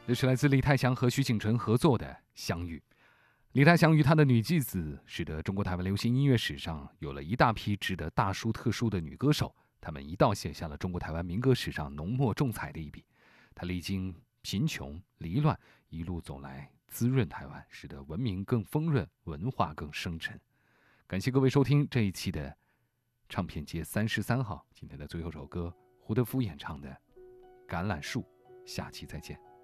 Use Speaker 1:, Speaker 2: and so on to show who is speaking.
Speaker 1: 这是来自李泰祥和徐景纯合作的《相遇》。李泰祥与他的女继子，使得中国台湾流行音乐史上有了一大批值得大书特书的女歌手，她们一道写下了中国台湾民歌史上浓墨重彩的一笔。她历经贫穷离乱，一路走来，滋润台湾，使得文明更丰润，文化更深沉。感谢各位收听这一期的唱片街33号，今天的最后首歌，胡德夫演唱的《橄榄树》，下期再见。